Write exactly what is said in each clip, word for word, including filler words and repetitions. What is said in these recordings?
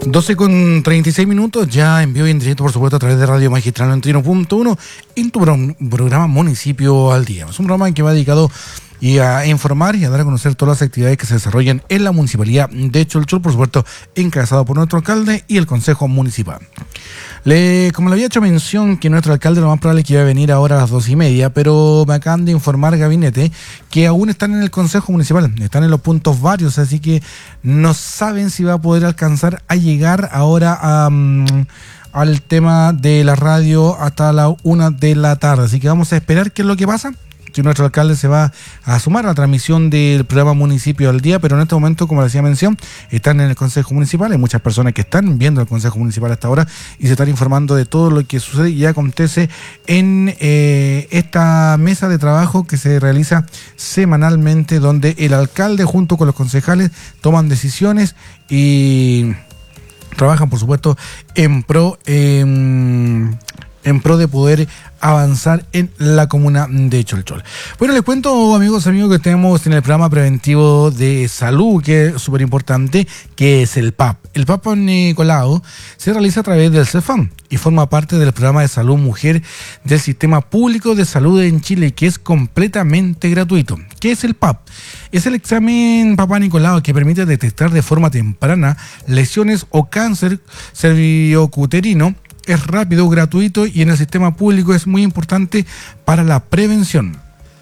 doce con treinta y seis minutos, ya en vivo y en directo, por supuesto, a través de Radio Magistral noventa y uno punto uno, en tu pro- programa Municipio al Día. Es un programa que va dedicado y a informar y a dar a conocer todas las actividades que se desarrollan en la Municipalidad de Cholchol, por supuesto, encabezado por nuestro alcalde y el Consejo Municipal. Le, como le había hecho mención que nuestro alcalde lo más probable es que iba a venir ahora a las dos y media, pero me acaban de informar, gabinete, que aún están en el Consejo Municipal, están en los puntos varios, así que no saben si va a poder alcanzar a llegar ahora a... Um, al tema de la radio hasta la una de la tarde, así que vamos a esperar qué es lo que pasa. Si nuestro alcalde se va a sumar a la transmisión del programa Municipio al Día, pero en este momento, como le hacía mención, están en el Consejo Municipal. Hay muchas personas que están viendo el Consejo Municipal hasta ahora y se están informando de todo lo que sucede y acontece en eh, esta mesa de trabajo que se realiza semanalmente, donde el alcalde junto con los concejales toman decisiones y trabajan, por supuesto, en pro... Eh, en pro de poder avanzar en la comuna de Cholchol. Bueno, les cuento, amigos, amigos, que tenemos en el programa preventivo de salud, que es súper importante, que es el P A P. El P A P Nicolau se realiza a través del CEFAM y forma parte del programa de salud mujer del Sistema Público de Salud en Chile, que es completamente gratuito. ¿Qué es el P A P? Es el examen Papá Nicolau que permite detectar de forma temprana lesiones o cáncer cervicuterino. Es rápido, gratuito y en el sistema público es muy importante para la prevención.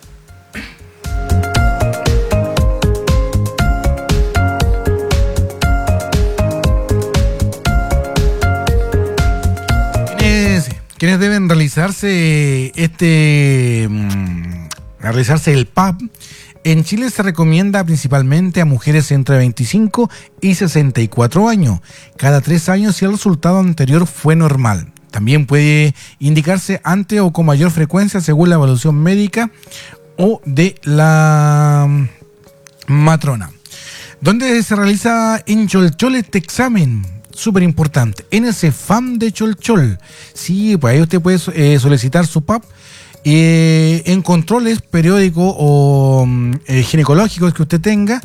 ¿Quiénes, quiénes deben realizarse este realizarse el P A P? En Chile se recomienda principalmente a mujeres entre veinticinco y sesenta y cuatro años, cada tres años si el resultado anterior fue normal. También puede indicarse antes o con mayor frecuencia según la evaluación médica o de la matrona. ¿Dónde se realiza en Cholchol este examen? Súper importante, en el CEFAM de Cholchol. Sí, pues ahí usted puede eh, solicitar su P A P. Eh, en controles periódicos o eh, ginecológicos que usted tenga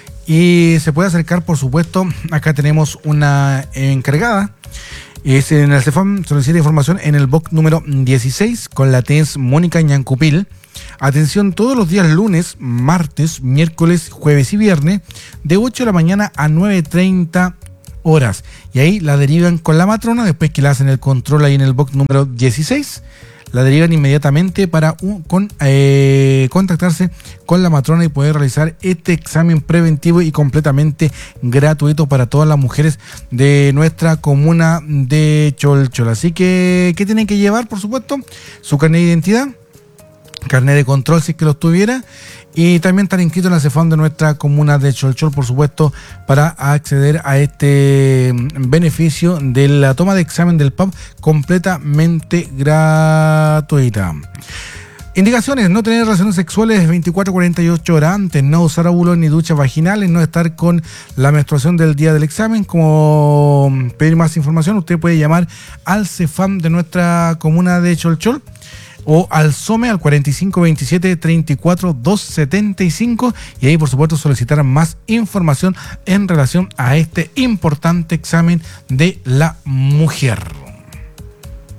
y se puede acercar, por supuesto. Acá tenemos una encargada, es en el CEFAM, solicita información en el box número dieciséis con la T E S Mónica Ñancupil. Atención todos los días lunes, martes, miércoles, jueves y viernes de ocho de la mañana a nueve treinta horas, y ahí la derivan con la matrona. Después que le hacen el control ahí en el box número dieciséis, la derivan inmediatamente para un, con, eh, contactarse con la matrona y poder realizar este examen preventivo y completamente gratuito para todas las mujeres de nuestra comuna de Cholchol. Así que, ¿qué tienen que llevar? Por supuesto, su carnet de identidad, carnet de control si es que los tuviera, y también estar inscrito en la CEFAM de nuestra comuna de Cholchol, por supuesto, para acceder a este beneficio de la toma de examen del P A P completamente gratuita. Indicaciones: no tener relaciones sexuales veinticuatro a cuarenta y ocho horas antes, no usar óvulos ni duchas vaginales, no estar con la menstruación del día del examen. Como pedir más información, usted puede llamar al CEFAM de nuestra comuna de Cholchol o al SOME al cuarenta y cinco veintisiete treinta y cuatro doscientos setenta y cinco, y ahí por supuesto solicitar más información en relación a este importante examen de la mujer.